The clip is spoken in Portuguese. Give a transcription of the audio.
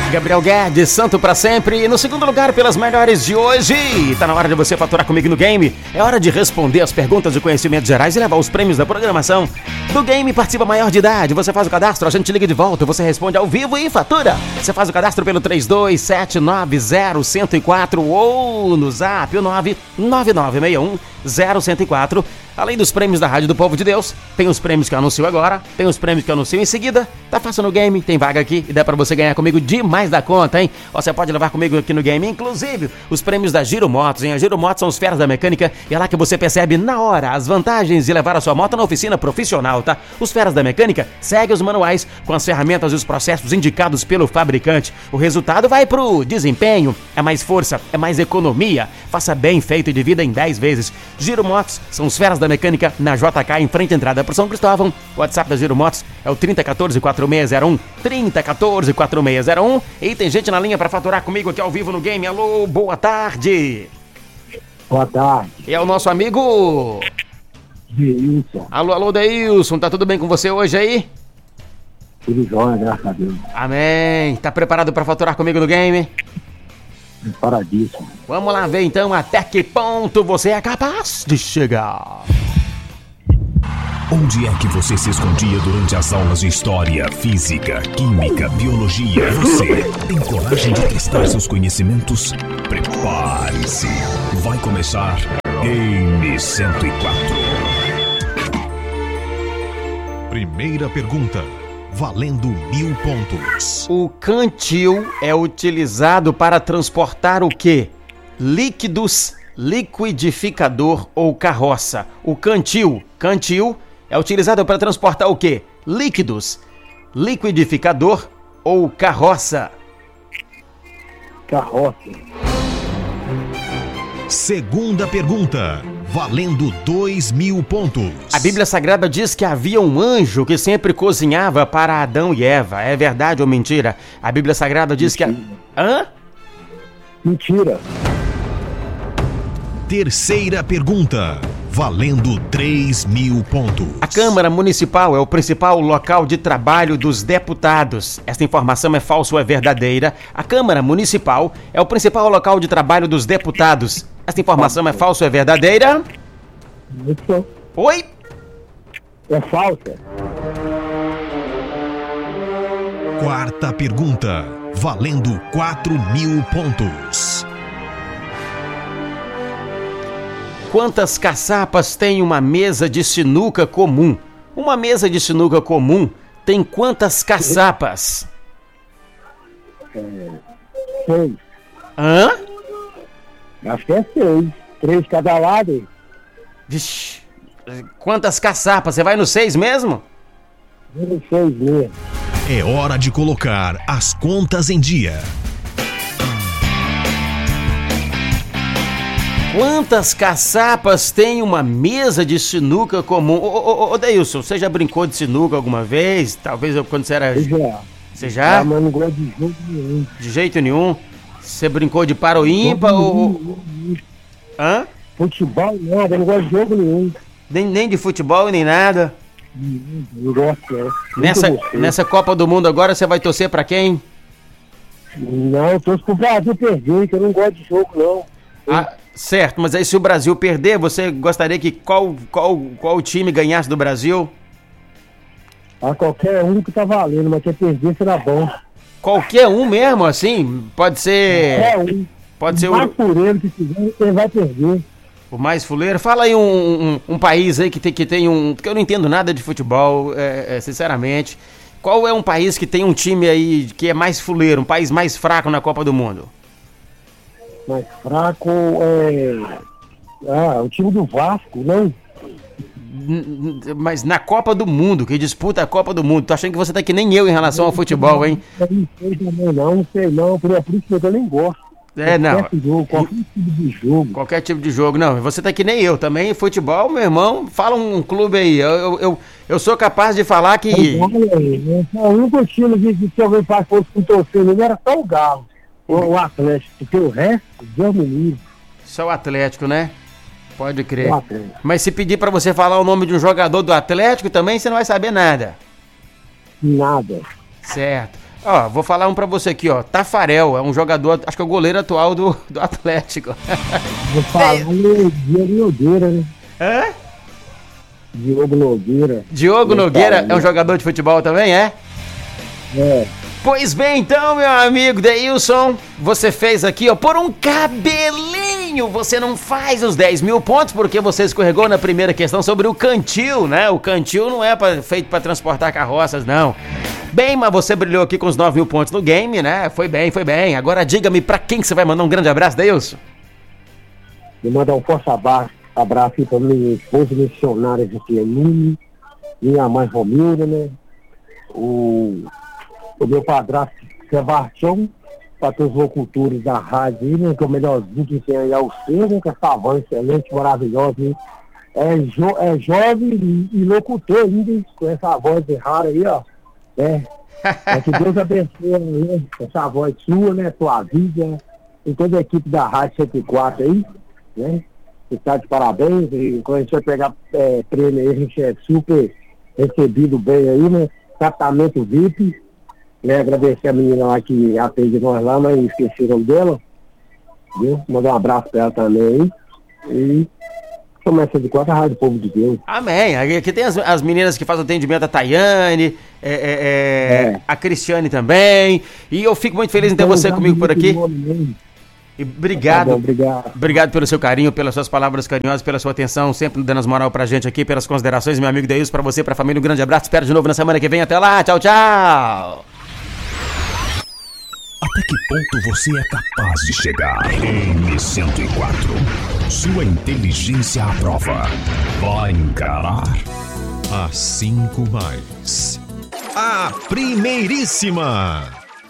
Gabriel Guedes, santo pra sempre. E no segundo lugar, pelas melhores de hoje. Tá na hora de você faturar comigo no game. É hora de responder as perguntas de conhecimentos gerais e levar os prêmios da programação do game. Participa maior de idade. Você faz o cadastro, a gente liga de volta. Você responde ao vivo e fatura. Você faz o cadastro pelo 32790104 ou no zap o 999610104. Além dos prêmios da Rádio do Povo de Deus, tem os prêmios que eu anuncio agora, tem os prêmios que eu anuncio em seguida. Tá fácil no game, tem vaga aqui e dá pra você ganhar comigo demais da conta, hein? Você pode levar comigo aqui no game, inclusive os prêmios da Giro Motos, hein? A Giro Motos são os feras da mecânica e é lá que você percebe na hora as vantagens de levar a sua moto na oficina profissional, tá? Os feras da mecânica seguem os manuais com as ferramentas e os processos indicados pelo fabricante. O resultado vai pro desempenho, é mais força, é mais economia. Faça bem feito e divida em 10 vezes. Giro Motos são os feras da mecânica na JK, em frente à entrada por São Cristóvão. O WhatsApp da Giro Motos é o 3014-4601, 3014-4601. E tem gente na linha para faturar comigo aqui ao vivo no game. Alô, boa tarde. Boa tarde. E é o nosso amigo Deilson. Alô, Deilson, tá tudo bem com você hoje aí? Tudo jóia, graças a Deus. Amém. Tá preparado para faturar comigo no game? Preparadíssimo. Vamos lá ver então até que ponto você é capaz de chegar. Onde é que você se escondia durante as aulas de história, física, química, biologia? Você tem coragem de testar seus conhecimentos? Prepare-se. Vai começar Game 104. Primeira pergunta. Valendo 1000 pontos. O cantil é utilizado para transportar o quê? Líquidos, liquidificador ou carroça? O cantil é utilizado para transportar o quê? Líquidos, liquidificador ou carroça? Carroça. Segunda pergunta. Valendo 2000 pontos. A Bíblia Sagrada diz que havia um anjo que sempre cozinhava para Adão e Eva. É verdade ou mentira? A Bíblia Sagrada diz Mentira. que... Hã? Mentira. Terceira pergunta. Valendo 3000 pontos. A Câmara Municipal é o principal local de trabalho dos deputados. Esta informação é falsa ou é verdadeira? A Câmara Municipal é o principal local de trabalho dos deputados. Esta informação é falsa ou é verdadeira? Isso Oi? é falsa. Quarta pergunta. Valendo 4000 pontos. Quantas caçapas tem uma mesa de sinuca comum? Uma mesa de sinuca comum tem quantas caçapas? 6. Hã? Acho que é 6. 3 cada lado. Vixe, quantas caçapas? Você vai no 6 mesmo? 6 mesmo. É hora de colocar as contas em dia. Quantas caçapas tem uma mesa de sinuca comum? Ô Deilson, você já brincou de sinuca alguma vez? Talvez quando você era... Já. Você já? Mas não gosto de jogo nenhum. De jeito nenhum? Você brincou de par ou ímpar ou... Hã? Futebol nada, eu não gosto de jogo nenhum. Nem de futebol, nem nada? Não gosto, não. Nessa Copa do Mundo agora você vai torcer pra quem? Não, eu torço pro Brasil perder, que eu não gosto de jogo, não. Ah, certo, mas aí se o Brasil perder, você gostaria que qual time ganhasse do Brasil? A qualquer um que tá valendo, mas quer perder será bom. Qualquer um mesmo, assim? Pode ser... É um. Pode ser mais fuleiro que fizer, ele vai perder. o mais fuleiro. Fala aí um país aí que tem um... Porque eu não entendo nada de futebol, sinceramente. Qual é um país que tem um time aí que é mais fuleiro, um país mais fraco na Copa do Mundo? Mais fraco o time do Vasco, não? Mas na Copa do Mundo, que disputa a Copa do Mundo. Tô achando que você tá que nem eu em relação ao futebol, hein? Eu não sei também, não sei não. Por isso que eu nem gosto. Não. Qualquer tipo de jogo. Qualquer tipo de jogo, não. Você tá que nem eu também. Futebol, meu irmão, fala um clube aí. Eu sou capaz de falar que... O único time que alguém fosse com torcendo era só o Galo. O Atlético, porque o resto, Deus me livre. Só o Atlético, né? Pode crer. Mas se pedir pra você falar o nome de um jogador do Atlético também, você não vai saber nada. Nada. Certo. Ó, vou falar um pra você aqui, ó. Tafarel, é um jogador, acho que é o goleiro atual do Atlético. Vou falar o Diogo Nogueira, né? Hã? Diogo Nogueira. Diogo Nogueira é um jogador de futebol também, é? É. Pois bem, então, meu amigo Deilson, você fez aqui, ó, por um cabelinho, você não faz os 10 mil pontos, porque você escorregou na primeira questão sobre o cantil, né? O cantil não é feito pra transportar carroças, não. Bem, mas você brilhou aqui com os 9 mil pontos no game, né? Foi bem, foi bem. Agora diga-me pra quem que você vai mandar um grande abraço, Deilson? Vou mandar um forte abraço aí pra minha esposa missionária de Pianini, minha mãe Romilda, né? O meu padrasto Sebastião, para todos os locutores da rádio aí, né? Que é o melhorzinho que tem aí é o seu, né? Com essa voz excelente, maravilhosa, né? É jovem e locutor ainda, hein? Com essa voz rara aí, ó. É que Deus abençoe, né? Essa voz sua, né? Sua vida, e toda a equipe da Rádio 104 aí, né? Está de parabéns, e quando a gente vai pegar prêmio aí, a gente é super recebido bem aí, né? Tratamento VIP, né? Agradecer a menina lá que atende nós lá, mas esqueceram dela, viu? Mandar um abraço pra ela também aí, e começa de quatro a Rádio Povo de Deus. Amém. Aqui tem as meninas que fazem atendimento, a Tayane, a Cristiane também, e eu fico muito feliz em ter você comigo por aqui. E obrigado, tá bom, obrigado. Obrigado pelo seu carinho, pelas suas palavras carinhosas, pela sua atenção, sempre dando as moral pra gente aqui, pelas considerações, meu amigo Deilson, pra você, pra família, um grande abraço, espero de novo na semana que vem, até lá, tchau, tchau! Até que ponto você é capaz de chegar? M104, sua inteligência à prova. Vai encarar? A 5 mais. A primeiríssima.